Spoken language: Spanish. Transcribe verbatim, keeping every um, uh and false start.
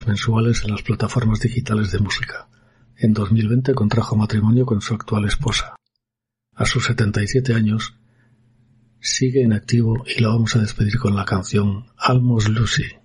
mensuales en las plataformas digitales de música. En dos mil veinte contrajo matrimonio con su actual esposa. A sus setenta y siete años sigue en activo y la vamos a despedir con la canción Almost Lucy.